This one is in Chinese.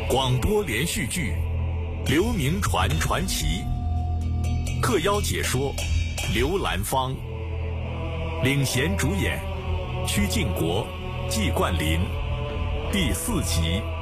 广播连续剧《刘铭传传奇》，特邀解说刘兰芳，领衔主演曲靖国、季冠霖，第4集。